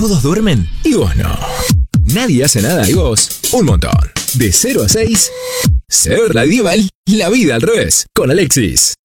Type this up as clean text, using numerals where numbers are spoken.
Todos duermen y vos no. Nadie hace nada y vos un montón. De 0 a 6, Ser Radieval, la vida al revés, con Alexis.